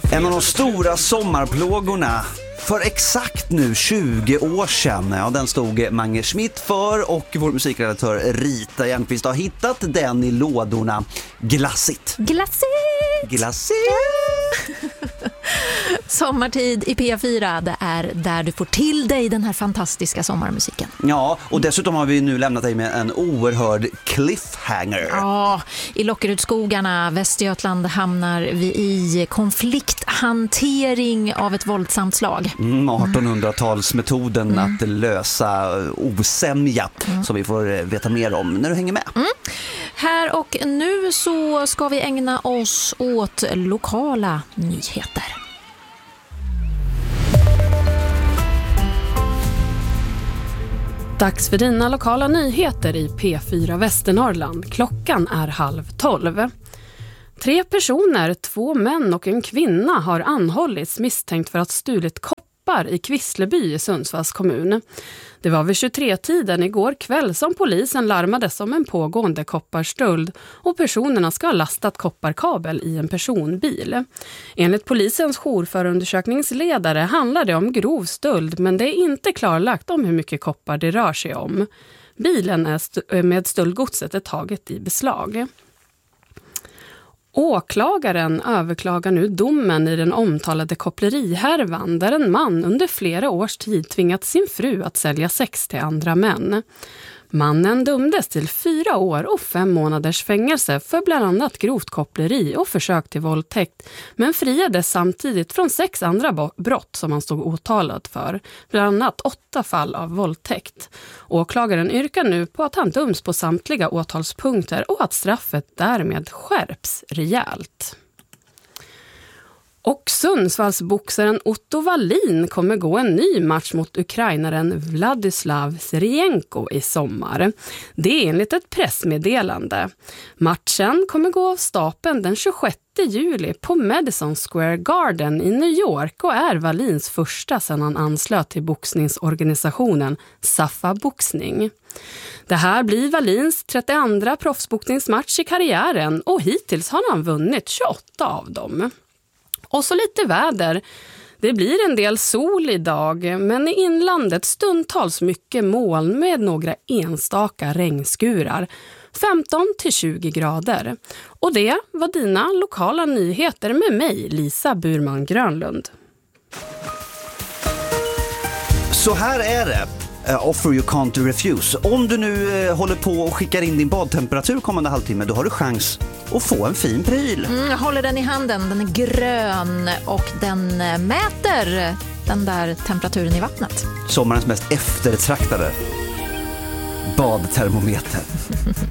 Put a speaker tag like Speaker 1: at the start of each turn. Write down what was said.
Speaker 1: En av de stora sommarplågorna för exakt nu 20 år sedan. Ja, den stod Mange Schmidt för och vår musikredaktör Rita Järnqvist har hittat den i lådorna. Glassigt.
Speaker 2: Glassigt. Sommartid i P4, det är där du får till dig den här fantastiska sommarmusiken.
Speaker 1: Ja, och dessutom har vi nu lämnat dig med en oerhörd cliffhanger.
Speaker 2: Ja, i Lockerudsskogarna, Västergötland, hamnar vi i konflikthantering av ett våldsamt slag.
Speaker 1: 1800-talsmetoden att lösa osämja som vi får veta mer om när du hänger med.
Speaker 2: Här och nu så ska vi ägna oss åt lokala nyheter.
Speaker 3: Dags för dina lokala nyheter i P4 Västernorrland. Klockan är 11:30. 3 personer, 2 män och en kvinna har anhållits misstänkt för att stulit koppar i Kvissleby i Sundsvalls kommun. Det var vid 23-tiden igår kväll som polisen larmades om en pågående kopparstöld och personerna ska ha lastat kopparkabel i en personbil. Enligt polisens jourförundersökningsledare handlar det om grov stöld, men det är inte klarlagt om hur mycket koppar det rör sig om. Bilen med stöldgodset är taget i beslag. Åklagaren överklagar nu domen i den omtalade kopplerihärvan där en man under flera års tid tvingat sin fru att sälja sex till andra män. Mannen dömdes till 4 år och 5 månaders fängelse för bland annat grovt koppleri och försök till våldtäkt, men friades samtidigt från 6 andra brott som han stod åtalad för, bland annat 8 fall av våldtäkt. Åklagaren yrkar nu på att han döms på samtliga åtalspunkter och att straffet därmed skärps rejält. Och Sundsvallsboxaren Otto Wallin kommer gå en ny match mot ukrainaren Vladislav Serienko i sommar. Det är enligt ett pressmeddelande. Matchen kommer gå av stapeln den 26 juli på Madison Square Garden i New York och är Wallins första sedan han anslöt till boxningsorganisationen Saffa Boxning. Det här blir Wallins 32:a proffsboxningsmatch i karriären och hittills har han vunnit 28 av dem. Och så lite väder. Det blir en del sol idag, men i inlandet stundtals mycket moln med några enstaka regnskurar. 15-20 grader. Och det var dina lokala nyheter med mig, Lisa Burman Grönlund.
Speaker 1: Så här är det. Offer you can't refuse. Om du nu håller på och skickar in din badtemperatur kommande halvtimme, då har du chans att få en fin pryl.
Speaker 2: Jag håller den i handen, den är grön och den mäter den där temperaturen i vattnet.
Speaker 1: Sommarens mest eftertraktade badtermometer.